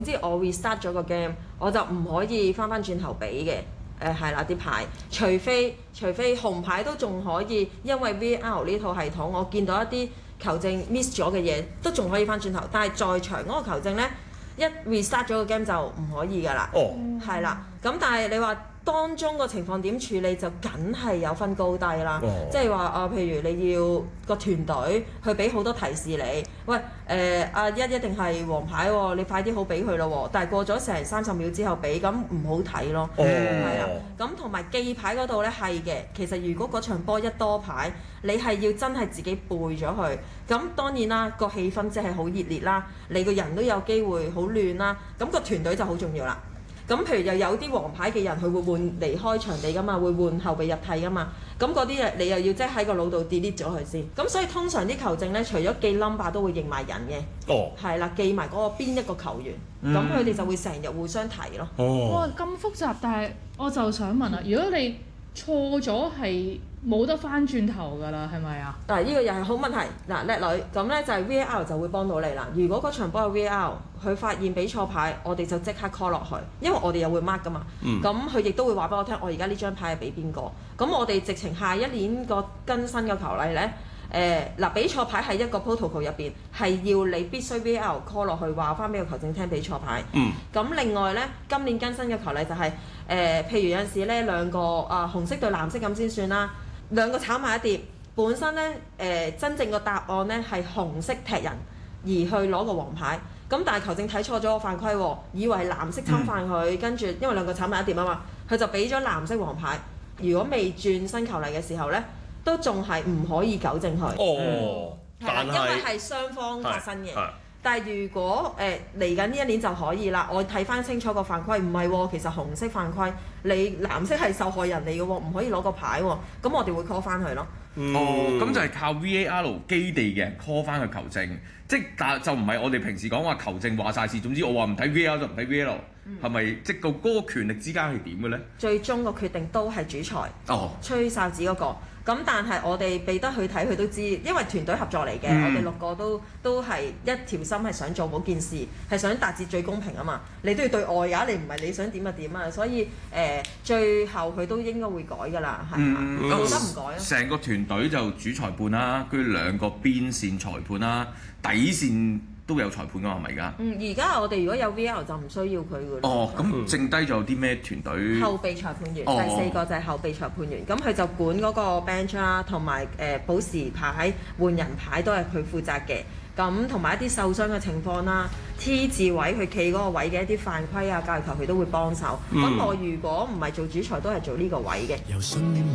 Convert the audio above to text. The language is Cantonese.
即係我 restart 咗個 game，我就唔可以翻轉頭俾嘅。係啦，啲牌，除非紅牌都仲可以，因為 VR 呢套系統，我見到一啲球證 miss 咗嘅嘢，都仲可以翻轉頭。但係在場嗰個球證呢，一 restart 咗個 game 就唔可以㗎啦。係啦，咁但係你話當中個情況點處理就梗係有分高低啦。即係話譬如你要個團隊去俾好多提示你，喂一定係黃牌喎，你快啲好俾佢咯喎。但係過咗成30秒之後俾，咁唔好睇咯。係啊，咁同埋記牌嗰度呢係嘅。其實如果嗰場波一多牌，你係要真係自己背咗佢。咁當然啦，個氣氛即係好熱烈啦，你個人都有機會好亂啦。咁個團隊就好重要啦。咁譬如又有啲黃牌嘅人，佢會換離開場地噶嘛，會換後備入替噶嘛。咁嗰啲你又要即係喺個腦度 delete 咗佢先。咁所以通常啲球證呢，除咗記 number 都會認埋人嘅。係啦，記埋嗰個邊一個球員。咁佢哋就會成日互相提咯。 哇，咁複雜！但係我就想問啊，如果你錯咗係冇得翻轉頭㗎啦，係咪啊？ 嗱，呢個又係好問題。嗱，叻女，咁呢就係 VAR 就會幫到你啦。如果嗰場波有 VAR，佢發現俾錯牌，我哋就即刻 call 落去，因為我哋又會 mark 㗎嘛。咁佢亦都會話俾我聽，我而家呢張牌係俾邊個？咁我哋直情下一年個更新嘅球例呢，俾錯牌係一個 protocol 入邊，係要你必須 VAR call 落去，話翻俾個球證聽俾錯牌。咁另外呢，今年更新嘅球例就係譬如有陣時呢，兩個紅色對藍色咁先算啦，兩個炒埋一碟，本身呢，真正個答案呢係紅色踢人，而去攞個黃牌。咁但係球證睇錯咗個犯規喎，以為係藍色侵犯佢，跟住因為兩個炒埋一碟啊嘛，佢就俾咗藍色黃牌。如果未轉新球例嘅時候呢，都仲係唔可以糾正佢。 但係因為係雙方發生嘅。但係如果嚟緊呢一年就可以啦，我睇翻清楚個犯規，唔係喎，其實紅色犯規，你藍色係受害人嚟嘅喎，唔可以攞個牌喎，咁我哋會 call 翻佢咯。 咁就係靠 VAR 基地嘅人 call 翻個球證，即係但就唔係我哋平時講話球證話晒事，總之我話唔睇 VAR 就唔睇 VAR，係咪即係嗰個權力之間係點嘅呢？最終個決定都係主裁，吹哨子嗰個。咁但係我哋俾得去睇，佢都知，因為團隊合作嚟嘅，我哋6個都係一條心，係想做嗰件事，係想達至最公平啊嘛。你都要對外㗎，你唔係你想點就點啊。所以最後佢都應該會改㗎啦，係嘛？冇得唔改啊！ 成個團隊就主裁判啦，跟住2個邊線裁判啦，底線都有裁判㗎，係咪而家？ 而家我哋如果有 VAR 就唔需要佢㗎啦。 咁剩低仲有啲咩團隊？ 後備裁判員，第4個就係後備裁判員。咁佢就管嗰個 bench 啦，同埋補時牌、換人牌都係佢負責嘅。咁同埋一啲受傷嘅情況啦，T 字位佢企嗰個位嘅一啲犯規啊、界球佢都會幫手。咁我如果唔係做主裁，都係做呢個位嘅。